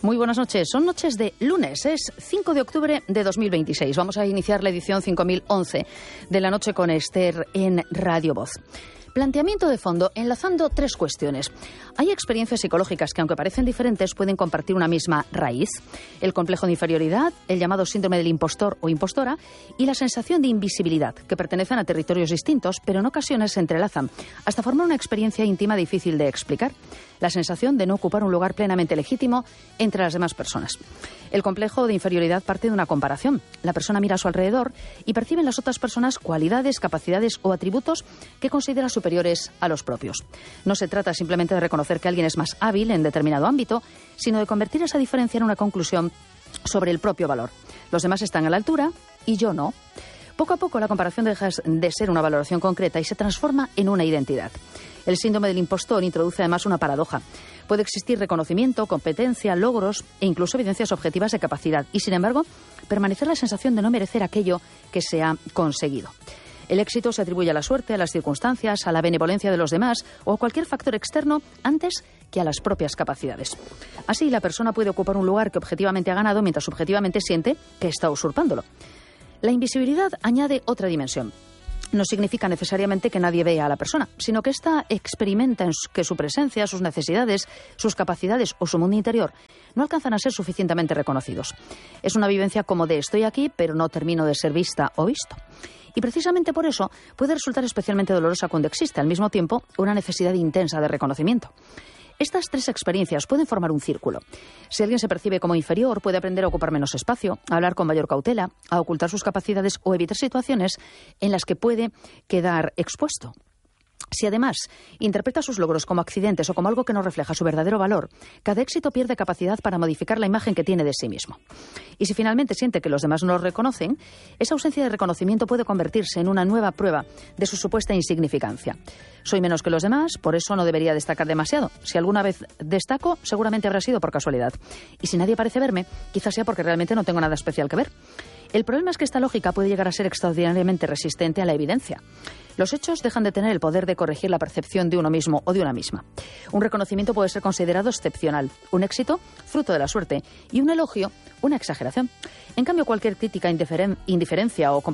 Muy buenas noches. Son noches de lunes. Es 5 de octubre de 2026. Vamos a iniciar la edición 5011 de la noche con Esther en Radio Voz. Planteamiento de fondo, enlazando tres cuestiones. Hay experiencias psicológicas que, aunque parecen diferentes, pueden compartir una misma raíz. El complejo de inferioridad, el llamado síndrome del impostor o impostora y la sensación de invisibilidad, que pertenecen a territorios distintos, pero en ocasiones se entrelazan, hasta formar una experiencia íntima difícil de explicar. La sensación de no ocupar un lugar plenamente legítimo entre las demás personas. El complejo de inferioridad parte de una comparación. La persona mira a su alrededor y percibe en las otras personas cualidades, capacidades o atributos que considera superiores a los propios. No se trata simplemente de reconocer que alguien es más hábil en determinado ámbito, sino de convertir esa diferencia en una conclusión sobre el propio valor. Los demás están a la altura y yo no. Poco a poco la comparación deja de ser una valoración concreta y se transforma en una identidad. El síndrome del impostor introduce además una paradoja. Puede existir reconocimiento, competencia, logros e incluso evidencias objetivas de capacidad y, sin embargo, permanecer la sensación de no merecer aquello que se ha conseguido. El éxito se atribuye a la suerte, a las circunstancias, a la benevolencia de los demás o a cualquier factor externo antes que a las propias capacidades. Así, la persona puede ocupar un lugar que objetivamente ha ganado mientras subjetivamente siente que está usurpándolo. La invisibilidad añade otra dimensión. No significa necesariamente que nadie vea a la persona, sino que ésta experimenta que su presencia, sus necesidades, sus capacidades o su mundo interior no alcanzan a ser suficientemente reconocidos. Es una vivencia como de estoy aquí, pero no termino de ser vista o visto. Y precisamente por eso puede resultar especialmente dolorosa cuando existe al mismo tiempo una necesidad intensa de reconocimiento. Estas tres experiencias pueden formar un círculo. Si alguien se percibe como inferior, puede aprender a ocupar menos espacio, a hablar con mayor cautela, a ocultar sus capacidades o evitar situaciones en las que puede quedar expuesto. Si además interpreta sus logros como accidentes o como algo que no refleja su verdadero valor, cada éxito pierde capacidad para modificar la imagen que tiene de sí mismo. Y si finalmente siente que los demás no lo reconocen, esa ausencia de reconocimiento puede convertirse en una nueva prueba de su supuesta insignificancia. Soy menos que los demás, por eso no debería destacar demasiado. Si alguna vez destaco, seguramente habrá sido por casualidad. Y si nadie parece verme, quizás sea porque realmente no tengo nada especial que ver. El problema es que esta lógica puede llegar a ser extraordinariamente resistente a la evidencia. Los hechos dejan de tener el poder de corregir la percepción de uno mismo o de una misma. Un reconocimiento puede ser considerado excepcional, un éxito, fruto de la suerte, y un elogio, una exageración. En cambio, cualquier crítica, indiferencia o